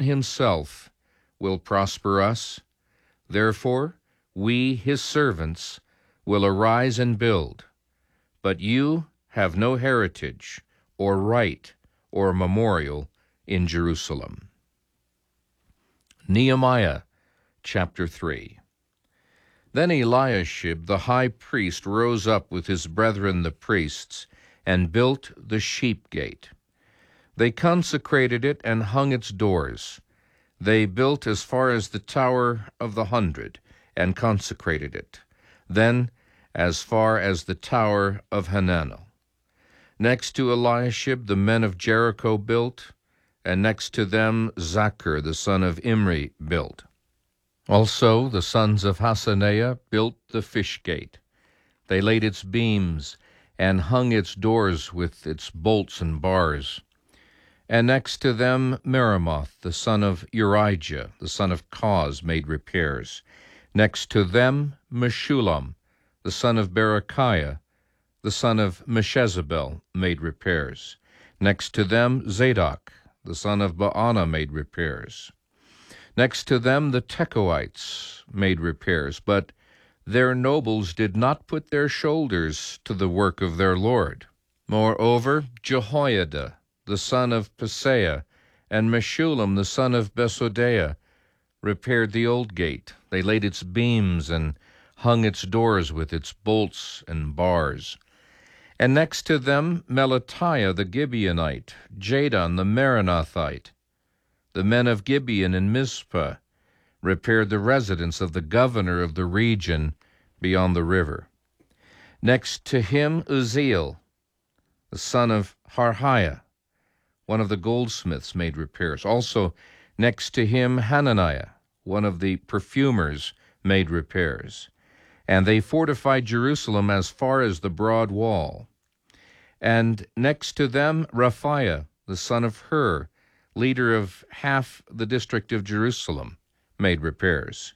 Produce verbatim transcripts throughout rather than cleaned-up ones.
himself will prosper us. Therefore, we, his servants, will arise and build. But you have no heritage, or right, or memorial in Jerusalem. Nehemiah chapter three. Then Eliashib the high priest rose up with his brethren the priests, and built the sheep gate. They consecrated it and hung its doors. They built as far as the Tower of the Hundred, and consecrated it. Then as far as the Tower of Hananel. Next to Eliashib the men of Jericho built, and next to them Zachar the son of Imri built. Also the sons of Hasaneah built the fish gate. They laid its beams, and hung its doors with its bolts and bars. And next to them Meremoth the son of Urijah the son of Koz made repairs. Next to them Meshullam the son of Berechiah the son of Meshezabel made repairs. Next to them Zadok the son of Baana made repairs. Next to them the Tekoites made repairs, but their nobles did not put their shoulders to the work of their Lord. Moreover, Jehoiada the son of Paseah and Meshullam the son of Besodeiah repaired the old gate. They laid its beams and hung its doors with its bolts and bars. And next to them Melatiah the Gibeonite, Jadon the Meronothite, the men of Gibeon and Mizpah, repaired the residence of the governor of the region beyond the river. Next to him Uzziel, the son of Harhiah, one of the goldsmiths, made repairs. Also next to him Hananiah, one of the perfumers, made repairs. And they fortified Jerusalem as far as the broad wall. And next to them Raphiah, the son of Hur, leader of half the district of Jerusalem, made repairs.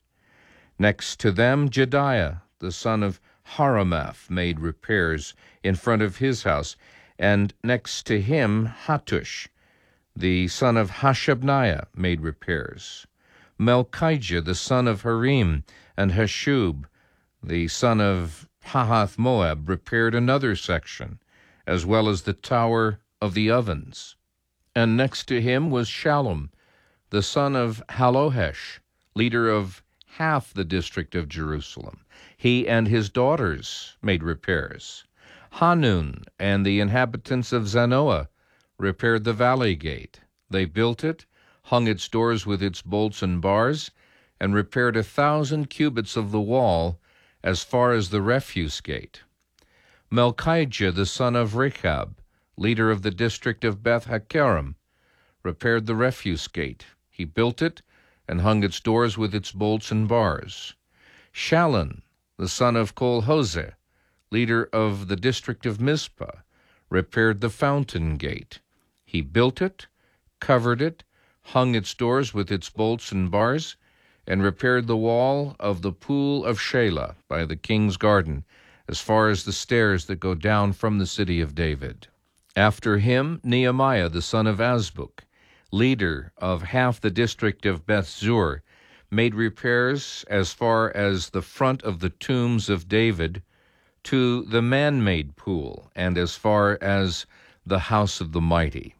Next to them Jediah, the son of Haramath, made repairs in front of his house. And next to him Hattush, the son of Hashabniah, made repairs. Melchijah, the son of Harim, and Hashub, the son of Pahath Moab, repaired another section, as well as the Tower of the Ovens. And next to him was Shallum, the son of Halohesh, leader of half the district of Jerusalem. He and his daughters made repairs. Hanun and the inhabitants of Zanoah repaired the valley gate. They built it, hung its doors with its bolts and bars, and repaired a thousand cubits of the wall as far as the refuse gate. Melchijah the son of Rechab, leader of the district of Beth Hakkerem, repaired the refuse gate. He built it and hung its doors with its bolts and bars. Shallun, the son of Kol-Hoseh, leader of the district of Mizpah, repaired the fountain gate. He built it, covered it, hung its doors with its bolts and bars, and repaired the wall of the pool of Shelah by the king's garden, as far as the stairs that go down from the city of David. After him Nehemiah the son of Azbuk, leader of half the district of Beth-zur, made repairs as far as the front of the tombs of David to the man-made pool, and as far as the house of the mighty.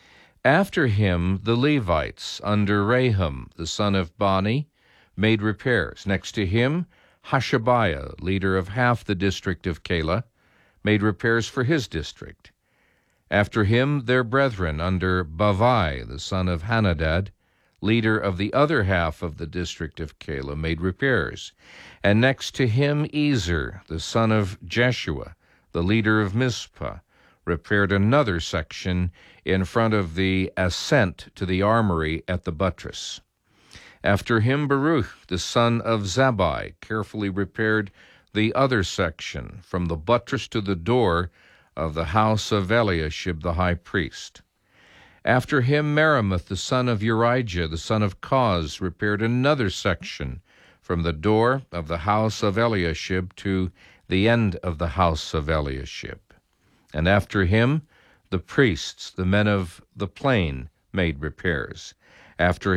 After him the Levites, under Rahum the son of Bani, made repairs. Next to him Hashabiah, leader of half the district of Keilah, made repairs for his district. After him their brethren, under Bavai the son of Hanadad, leader of the other half of the district of Keilah, made repairs. And next to him Ezer, the son of Jeshua, the leader of Mizpah, repaired another section in front of the ascent to the armory at the buttress. After him Baruch, the son of Zabbai, carefully repaired the other section from the buttress to the door of the house of Eliashib the high priest. After him Meremoth, the son of Urijah, the son of Koz, repaired another section from the door of the house of Eliashib to the end of the house of Eliashib. And after him the priests, the men of the plain, made repairs. After